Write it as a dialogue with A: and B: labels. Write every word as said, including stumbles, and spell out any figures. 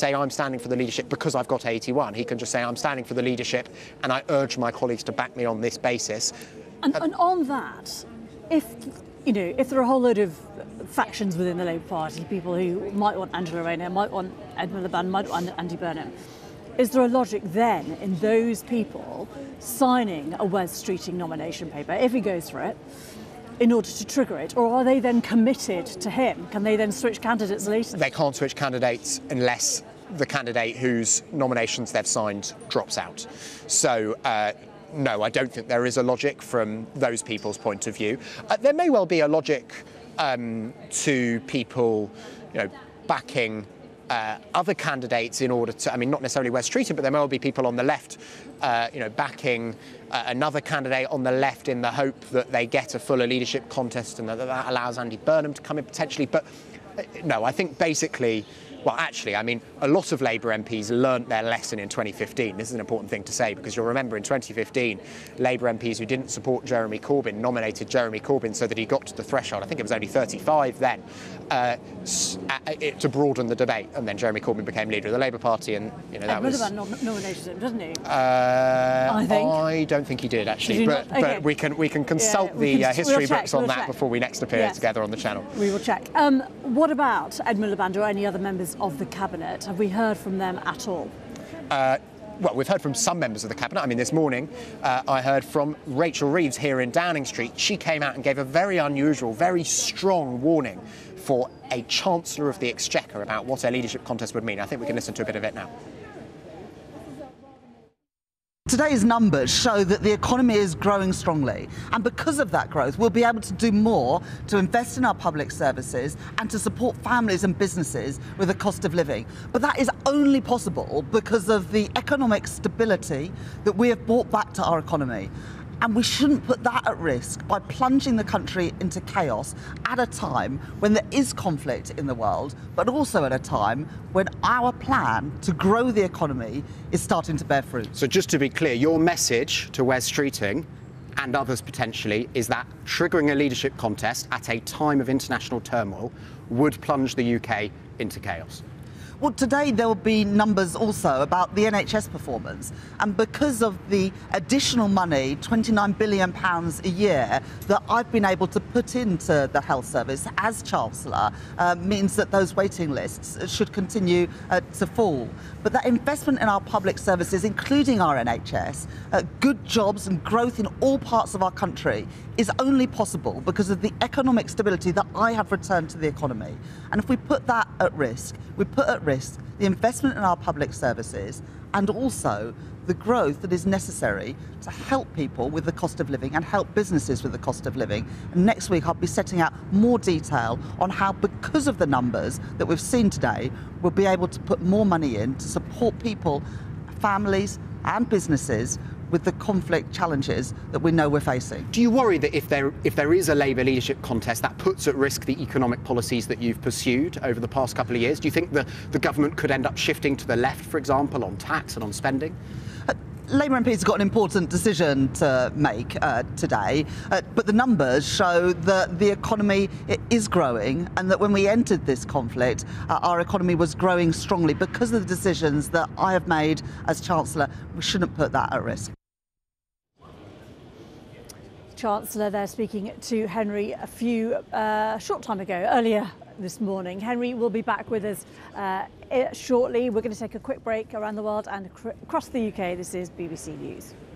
A: say I'm standing for the leadership because I've got eighty-one. He can just say I'm standing for the leadership and I urge my colleagues to back me on this basis.
B: And, and on that, if, you know, if there are a whole load of factions within the Labour Party, people who might want Angela Rayner, might want Ed Miliband, might want Andy Burnham, is there a logic then in those people signing a Wes Streeting nomination paper, if he goes for it, in order to trigger it? Or are they then committed to him? Can they then switch candidates later?
A: They can't switch candidates unless the candidate whose nominations they've signed drops out. So, uh, no, I don't think there is a logic from those people's point of view. Uh, there may well be a logic um, to people, you know, backing uh, other candidates in order to, I mean, not necessarily Wes Streeting, but there may well be people on the left, uh, you know, backing uh, another candidate on the left in the hope that they get a fuller leadership contest and that that allows Andy Burnham to come in potentially. But uh, no, I think basically, well, actually, I mean, a lot of Labour M Ps learnt their lesson in twenty fifteen. This is an important thing to say, because you'll remember in twenty fifteen, Labour M Ps who didn't support Jeremy Corbyn nominated Jeremy Corbyn so that he got to the threshold. I think it was only thirty-five then, uh, to broaden the debate. And then Jeremy Corbyn became leader of the Labour Party, and you know that
B: Ed
A: was.
B: Miliband nominated him, doesn't he?
A: Uh,
B: I think.
A: I don't think he did actually,
B: Did
A: but,
B: okay.
A: but we can we can consult
B: yeah, we
A: the
B: can,
A: uh, history
B: we'll check,
A: books on
B: we'll
A: that
B: check.
A: before we next appear
B: Yes.
A: together on the channel.
B: We will check. Um, what about Ed Miliband or any other members of the cabinet? Have we heard from them at all?
A: Uh, Well, we've heard from some members of the Cabinet. I mean, this morning uh, I heard from Rachel Reeves here in Downing Street. She came out and gave a very unusual, very strong warning for a Chancellor of the Exchequer about what a leadership contest would mean. I think we can listen to a bit of it now.
C: Today's numbers show that the economy is growing strongly, and because of that growth we'll be able to do more to invest in our public services and to support families and businesses with the cost of living. But that is only possible because of the economic stability that we have brought back to our economy. And we shouldn't put that at risk by plunging the country into chaos at a time when there is conflict in the world, but also at a time when our plan to grow the economy is starting to bear fruit.
A: So just to be clear, your message to Wes Streeting and others potentially is that triggering a leadership contest at a time of international turmoil would plunge the U K into chaos.
C: Well, today there will be numbers also about the N H S performance, and because of the additional money, twenty-nine billion pounds a year, that I've been able to put into the health service as Chancellor, uh, means that those waiting lists should continue uh, to fall. But that investment in our public services, including our N H S, uh, good jobs and growth in all parts of our country, is only possible because of the economic stability that I have returned to the economy. And if we put that at risk, we put at risk the investment in our public services and also the growth that is necessary to help people with the cost of living and help businesses with the cost of living. And next week I'll be setting out more detail on how, because of the numbers that we've seen today, we'll be able to put more money in to support people, families and businesses with the conflict challenges that we know we're facing.
A: Do you worry that if there if there is a Labour leadership contest, that puts at risk the economic policies that you've pursued over the past couple of years? Do you think the, the government could end up shifting to the left, for example, on tax and on spending?
C: Uh, Labour M Ps have got an important decision to make uh, today, uh, but the numbers show that the economy is growing and that when we entered this conflict, uh, our economy was growing strongly. Because of the decisions that I have made as Chancellor, we shouldn't put that at risk.
B: Chancellor there speaking to Henry a few uh, short time ago, earlier this morning. Henry will be back with us uh, shortly. We're going to take a quick break around the world and across the U K. This is B B C News.